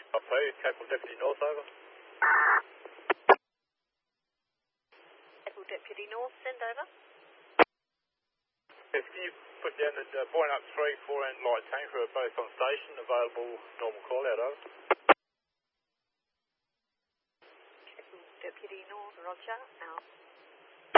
Copy, Capel Deputy North, over. Capel Deputy North, send over. Yes, can you put down that Buoyant Up 3, 4 and Light Tanker are both on station, available normal call out, over. Capel Deputy North, roger, out.